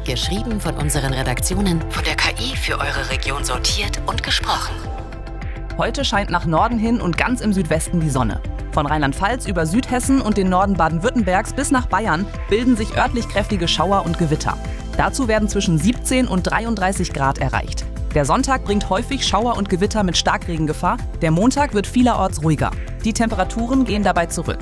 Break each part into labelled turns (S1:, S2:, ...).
S1: Geschrieben von unseren Redaktionen, von der KI für eure Region sortiert und gesprochen.
S2: Heute scheint nach Norden hin und ganz im Südwesten die Sonne. Von Rheinland-Pfalz über Südhessen und den Norden Baden-Württembergs bis nach Bayern bilden sich örtlich kräftige Schauer und Gewitter. Dazu werden zwischen 17 und 33 Grad erreicht. Der Sonntag bringt häufig Schauer und Gewitter mit Starkregengefahr. Der Montag wird vielerorts ruhiger. Die Temperaturen gehen dabei zurück.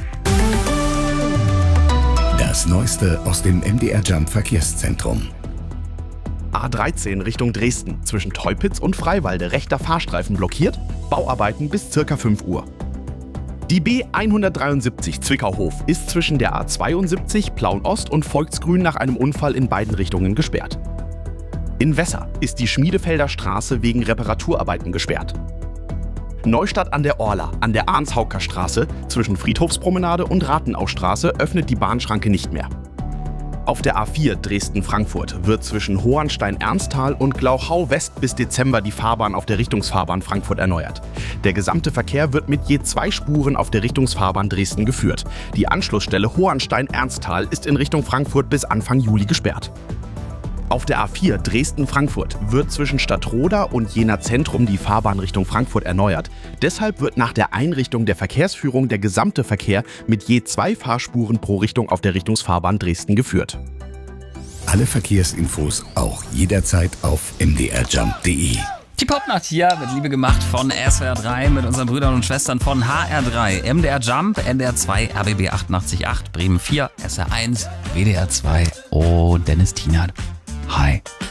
S3: Das Neueste aus dem MDR Jump Verkehrszentrum.
S4: A13 Richtung Dresden, zwischen Teupitz und Freiwalde, rechter Fahrstreifen blockiert, Bauarbeiten bis ca. 5 Uhr. Die B173 Zwickau-Hof ist zwischen der A72 Plauen-Ost und Volksgrün nach einem Unfall in beiden Richtungen gesperrt. In Wesser ist die Schmiedefelder Straße wegen Reparaturarbeiten gesperrt. Neustadt an der Orla, an der Arnshauker Straße, zwischen Friedhofspromenade und Rathenaustraße öffnet die Bahnschranke nicht mehr. Auf der A4 Dresden-Frankfurt wird zwischen Hohenstein-Ernsthal und Glauchau West bis Dezember die Fahrbahn auf der Richtungsfahrbahn Frankfurt erneuert. Der gesamte Verkehr wird mit je 2 Spuren auf der Richtungsfahrbahn Dresden geführt. Die Anschlussstelle Hohenstein-Ernsthal ist in Richtung Frankfurt bis Anfang Juli gesperrt. Auf der A4 Dresden-Frankfurt wird zwischen Stadtroda und Jena Zentrum die Fahrbahn Richtung Frankfurt erneuert. Deshalb wird nach der Einrichtung der Verkehrsführung der gesamte Verkehr mit je 2 Fahrspuren pro Richtung auf der Richtungsfahrbahn Dresden geführt.
S3: Alle Verkehrsinfos auch jederzeit auf mdrjump.de.
S5: Die Popnacht hier wird Liebe gemacht von SWR 3 mit unseren Brüdern und Schwestern von HR3, MDR Jump, NDR 2, RBB 88.8, Bremen 4, SR 1, WDR 2 und Dennis Tienert. Hi.